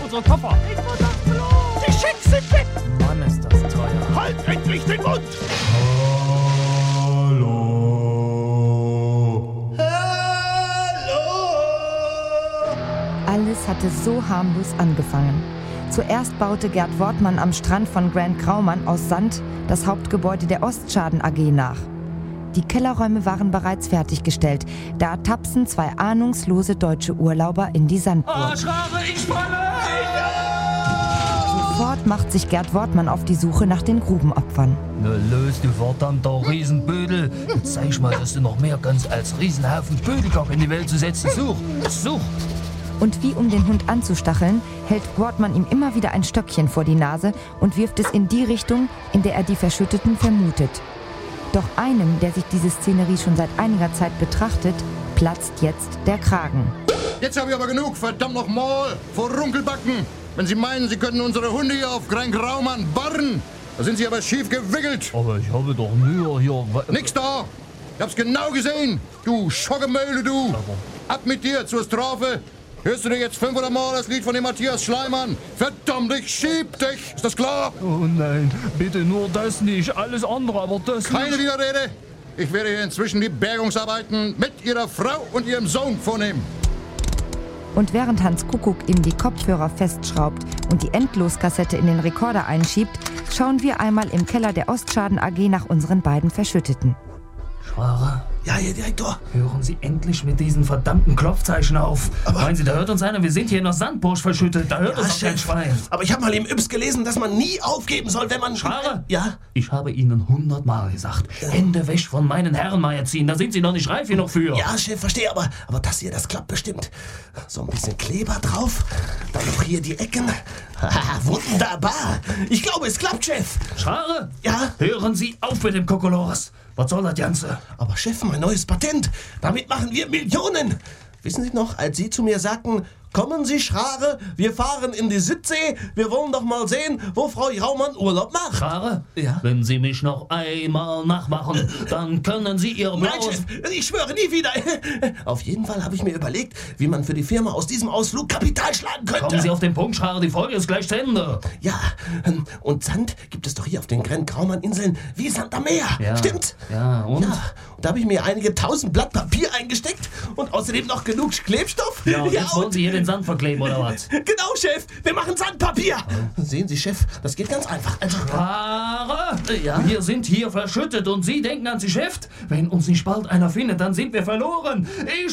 unsere Koffer. Ich muss aufs Klo. Die Schicks sind weg. Mann, ist das teuer. Halt endlich den Mund. Hallo. Alles hatte so harmlos angefangen. Zuerst baute Gerd Wortmann am Strand von Grand Graumann aus Sand das Hauptgebäude der Ostschaden AG nach. Die Kellerräume waren bereits fertiggestellt. Da tapsen zwei ahnungslose deutsche Urlauber in die Sandburg. Schrare, ich falle! Sofort macht sich Gerd Wortmann auf die Suche nach den Grubenopfern. Na los, du verdammter Riesenbödel. Jetzt zeig ich mal, dass du noch mehr kannst, als Riesenhaufen Bödelkopf in die Welt zu setzen. Such! Und wie um den Hund anzustacheln, hält Wortmann ihm immer wieder ein Stöckchen vor die Nase und wirft es in die Richtung, in der er die Verschütteten vermutet. Doch einem, der sich diese Szenerie schon seit einiger Zeit betrachtet, platzt jetzt der Kragen. Jetzt habe ich aber genug, verdammt nochmal, vor Runkelbacken. Wenn Sie meinen, Sie könnten unsere Hunde hier auf Grand Graumann barren, da sind Sie aber schief gewickelt. Aber ich habe doch nur hier... Nix da. Ich hab's genau gesehen. Du Schoggemeule, du. Ab mit dir zur Strafe. Hörst du dir jetzt 500 Mal das Lied von dem Matthias Schleimann? Verdammt, ich schieb dich. Ist das klar? Oh nein, bitte nur das nicht. Alles andere, aber das Keine nicht. Widerrede. Ich werde hier inzwischen die Bergungsarbeiten mit Ihrer Frau und Ihrem Sohn vornehmen. Und während Hans Kuckuck ihm die Kopfhörer festschraubt und die Endloskassette in den Rekorder einschiebt, schauen wir einmal im Keller der Ostschaden AG nach unseren beiden Verschütteten. Schware, Ja, Herr Direktor. hören Sie endlich mit diesen verdammten Klopfzeichen auf. Meinen Sie, da hört uns einer? Wir sind hier in der Sandburg verschüttet. Da hört uns doch kein Schwein. Aber ich habe mal im Yps gelesen, dass man nie aufgeben soll, wenn man... Schware? Ja? Ich habe Ihnen 100 Mal gesagt, Hände weg von meinen Herren mal erziehen. Da sind Sie noch nicht reif genug für. Ja, Chef, verstehe, aber das hier, das klappt bestimmt. So ein bisschen Kleber drauf, dann noch hier die Ecken. Haha, wunderbar. Ich glaube, es klappt, Chef. Schware? Ja? Hören Sie auf mit dem Kokolores. Was soll das Ganze? Aber Chef, mein neues Patent. Damit machen wir Millionen. Wissen Sie noch, als Sie zu mir sagten, kommen Sie, Schrare, wir fahren in die Südsee, wir wollen doch mal sehen, wo Frau Jaumann Urlaub macht. Schware? Ja? Wenn Sie mich noch einmal nachmachen, dann können Sie Ihr Nein, blaues... Chef, ich schwöre nie wieder. Auf jeden Fall habe ich mir überlegt, wie man für die Firma aus diesem Ausflug Kapital schlagen könnte. Kommen Sie auf den Punkt, Schware, die Folge ist gleich zu Ende. Ja, und Sand gibt es doch hier auf den Grand Graumann-Inseln wie Sand am Meer. Ja. Stimmt's? Ja, und? Ja, und da habe ich mir einige 1000 Blatt Papier eingesteckt und außerdem noch genug Klebstoff. Ja, und jetzt wollen Sie hier den Sand verkleben, oder was? Genau, Chef, wir machen Sandpapier. Sehen Sie, Chef, das geht ganz einfach. Also, Schware? Ja? Wir sind hier verschüttet und Sie denken ans Geschäft? Wenn uns nicht bald einer findet, dann sind wir verloren. Ich